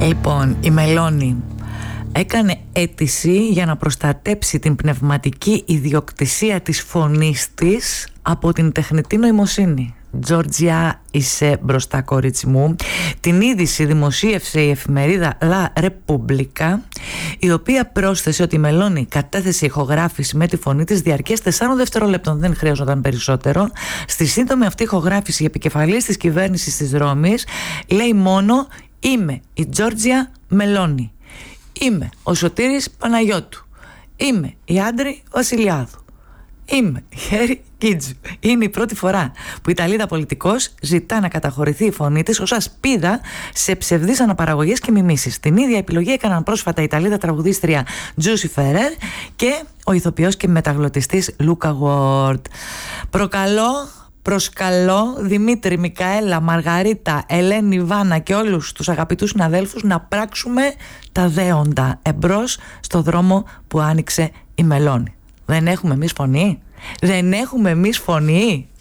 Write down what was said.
Λοιπόν, η Μελώνη έκανε αίτηση για να προστατέψει την πνευματική ιδιοκτησία της φωνής της από την τεχνητή νοημοσύνη. Τζόρτζια, είσαι μπροστά, κορίτσι μου. Την είδηση δημοσίευσε η εφημερίδα La Repubblica, η οποία πρόσθεσε ότι η Μελώνη κατέθεσε ηχογράφηση με τη φωνή της διαρκές 4 δευτερολέπτων, δεν χρειαζόταν περισσότερο. Στη σύντομη αυτή ηχογράφηση, η επικεφαλής της κυβέρνησης της Ρώμης λέει μόνο «Είμαι η Τζόρτζια Μελώνη. Είμαι ο Σωτήρης Παναγιώτου. Είμαι η Άντρη Βασιλιάδου. Είμαι η Χέρι Κίτζου». Είναι η πρώτη φορά που η Ιταλίδα πολιτικός ζητά να καταχωρηθεί η φωνή της ως ασπίδα σε ψευδείς αναπαραγωγές και μιμήσεις. Την ίδια επιλογή έκαναν πρόσφατα η Ιταλίδα τραγουδίστρια Τζούσι Φερέρ και ο ηθοποιός και μεταγλωτιστής Λούκα Γουόρτ. Προσκαλώ Δημήτρη, Μικαέλα, Μαργαρίτα, Ελένη, Βάνα και όλους τους αγαπητούς συναδέλφους να πράξουμε τα δέοντα εμπρός στο δρόμο που άνοιξε η Μελώνη. Δεν έχουμε εμείς φωνή? Δεν έχουμε εμείς φωνή?